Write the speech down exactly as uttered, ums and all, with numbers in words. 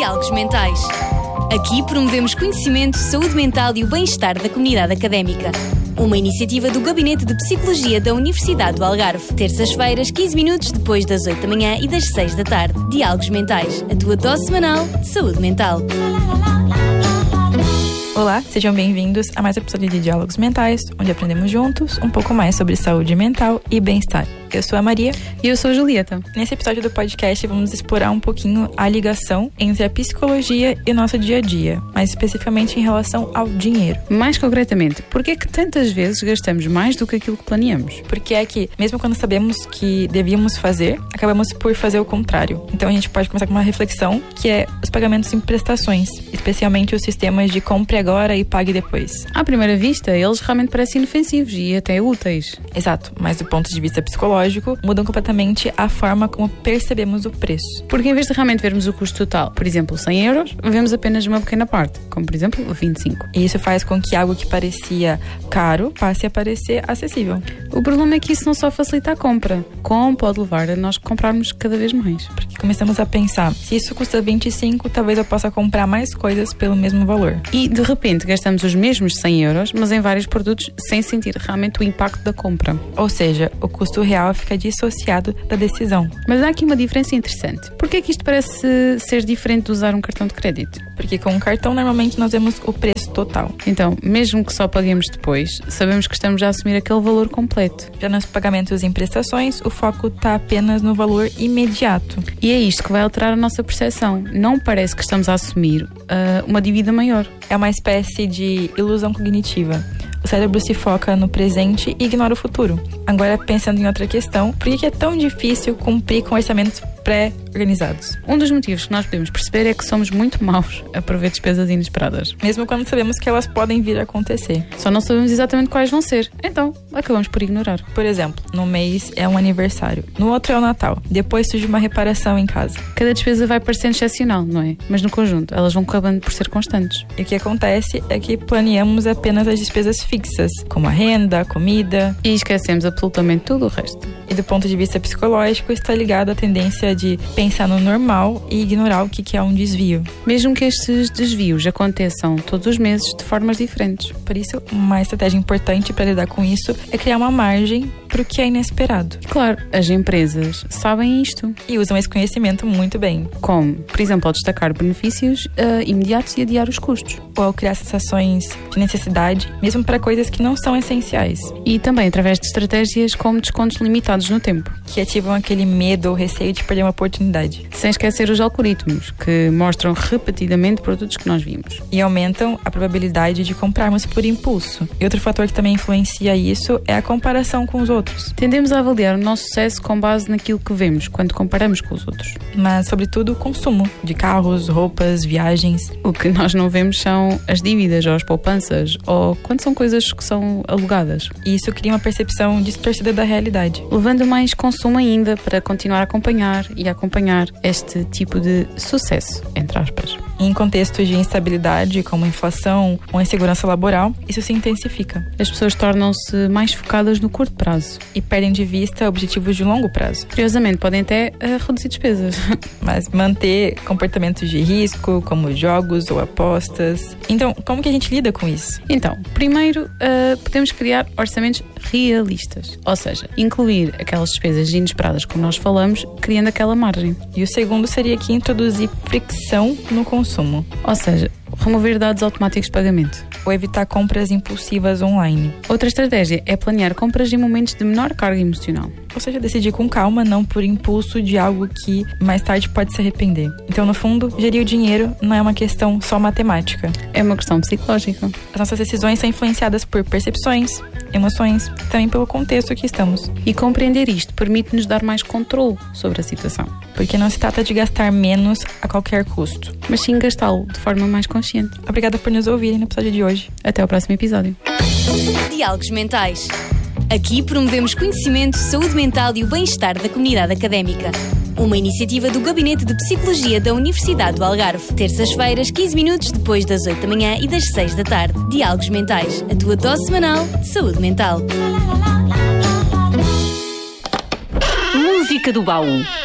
Diálogos Mentais. Aqui promovemos conhecimento, saúde mental e o bem-estar da comunidade académica. Uma iniciativa do Gabinete de Psicologia da Universidade do Algarve. Terças-feiras, quinze minutos depois das oito da manhã e das seis da tarde. Diálogos Mentais, a tua dose semanal de saúde mental. Olá, sejam bem-vindos a mais um episódio de Diálogos Mentais, onde aprendemos juntos um pouco mais sobre saúde mental e bem-estar. Eu sou a Maria. E eu sou a Julieta. Nesse episódio do podcast, vamos explorar um pouquinho a ligação entre a psicologia e o nosso dia a dia, mais especificamente em relação ao dinheiro. Mais concretamente, por que é que tantas vezes gastamos mais do que aquilo que planeamos? Porque é que, mesmo quando sabemos que devíamos fazer, acabamos por fazer o contrário. Então a gente pode começar com uma reflexão, que é os pagamentos em prestações, especialmente os sistemas de compre agora e pague depois. À primeira vista, eles realmente parecem inofensivos e até úteis. Exato, mas do ponto de vista psicológico, mudam completamente a forma como percebemos o preço. Porque em vez de realmente vermos o custo total, por exemplo, cem euros, vemos apenas uma pequena parte, como por exemplo, vinte e cinco. E isso faz com que algo que parecia caro passe a parecer acessível. O problema é que isso não só facilita a compra, como pode levar a nós comprarmos cada vez mais. Porque começamos a pensar, se isso custa vinte e cinco, talvez eu possa comprar mais coisas pelo mesmo valor. E de repente gastamos os mesmos cem euros, mas em vários produtos sem sentir realmente o impacto da compra. Ou seja, o custo real fica dissociado da decisão. Mas há aqui uma diferença interessante. Por que é que isto parece ser diferente de usar um cartão de crédito? Porque com um cartão normalmente nós vemos o preço total. Então, mesmo que só paguemos depois, sabemos que estamos a assumir aquele valor completo. Já nos pagamentos em prestações, o foco está apenas no valor imediato. E é isto que vai alterar a nossa percepção. Não parece que estamos a assumir uh, uma dívida maior. É uma espécie de ilusão cognitiva. O cérebro se foca no presente e ignora o futuro. Agora, pensando em outra questão, por que é tão difícil cumprir com orçamentos pré-organizados? Um dos motivos que nós podemos perceber é que somos muito maus a prever despesas inesperadas. Mesmo quando sabemos que elas podem vir a acontecer. Só não sabemos exatamente quais vão ser. Então, acabamos por ignorar. Por exemplo, no mês é um aniversário, no outro é o Natal, depois surge uma reparação em casa. Cada despesa vai parecendo excepcional, não é? Mas no conjunto, elas vão acabando por ser constantes. E o que acontece é que planeamos apenas as despesas fixas, como a renda, a comida. E esquecemos absolutamente tudo o resto. E do ponto de vista psicológico, está ligado à tendência de pensar no normal e ignorar o que é um desvio. Mesmo que estes desvios aconteçam todos os meses de formas diferentes. Por isso, uma estratégia importante para lidar com isso é criar uma margem para o que é inesperado. Claro, as empresas sabem isto. E usam esse conhecimento muito bem. Como, por exemplo, ao destacar benefícios uh, imediatos e adiar os custos. Ou ao criar sensações de necessidade, mesmo para coisas que não são essenciais. E também através de estratégias como descontos limitados no tempo. Que ativam aquele medo ou receio de perder uma oportunidade. Sem esquecer os algoritmos, que mostram repetidamente produtos que nós vimos. E aumentam a probabilidade de comprarmos por impulso. E outro fator que também influencia isso é a comparação com os outros. Tendemos a avaliar o nosso sucesso com base naquilo que vemos, quando comparamos com os outros. Mas, sobretudo, o consumo de carros, roupas, viagens. O que nós não vemos são as dívidas ou as poupanças, ou quando são coisas que são alugadas. E isso cria uma percepção distorcida da realidade. Levando mais consumo ainda para continuar a acompanhar e a acompanhar este tipo de sucesso, entre aspas. Em contextos de instabilidade, como inflação ou insegurança laboral, isso se intensifica. As pessoas tornam-se mais focadas no curto prazo. E perdem de vista objetivos de longo prazo. Curiosamente, podem até uh, reduzir despesas. Mas manter comportamentos de risco, como jogos ou apostas. Então, como que a gente lida com isso? Então, primeiro, uh, podemos criar orçamentos realistas. Ou seja, incluir aquelas despesas inesperadas, como nós falamos, criando aquela margem. E o segundo seria que introduzir fricção no consumo. Ou seja, remover dados automáticos de pagamento. Ou evitar compras impulsivas online. Outra estratégia é planear compras em momentos de menor carga emocional. Ou seja, decidir com calma, não por impulso de algo que mais tarde pode se arrepender. Então, no fundo, gerir o dinheiro não é uma questão só matemática. É uma questão psicológica. As nossas decisões são influenciadas por percepções, emoções, também pelo contexto que estamos. E compreender isto permite-nos dar mais controle sobre a situação. Porque não se trata de gastar menos a qualquer custo, mas sim gastá-lo de forma mais consciente. Obrigada por nos ouvirem no episódio de hoje. Até ao próximo episódio. Diálogos Mentais. Aqui promovemos conhecimento, saúde mental e o bem-estar da comunidade académica. Uma iniciativa do Gabinete de Psicologia da Universidade do Algarve. Terças-feiras, quinze minutos depois das oito da manhã e das seis da tarde. Diálogos Mentais, a tua dose semanal de saúde mental. Música do baú.